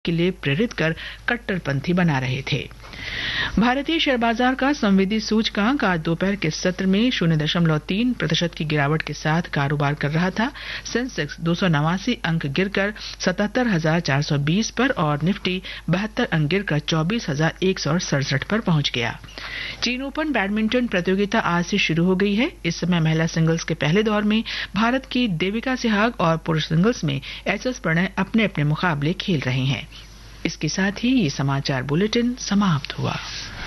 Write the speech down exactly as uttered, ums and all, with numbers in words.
के लिए प्रेरित कर कट्टरपंथी बना रहे थे। भारतीय शेयर बाजार का संवेदी सूचकांक आज दोपहर के सत्र में शून्य दशमलव तीन प्रतिशत की गिरावट के साथ कारोबार कर रहा था। सेंसेक्स दो सौ नवासी अंक गिरकर सतहत्तर हजार चार सौ बीस पर और निफ्टी बहत्तर अंक गिरकर चौबीस हजार एक सौ सड़सठ पर पहुंच गया। चीन ओपन बैडमिंटन प्रतियोगिता आज से शुरू हो गई है। इस समय महिला सिंगल्स के पहले दौर में भारत की देविका सिहाग और पुरुष सिंगल्स में एच एस प्रणय अपने अपने मुकाबले खेल रहे हैं। इसके साथ ही ये समाचार बुलेटिन समाप्त हुआ।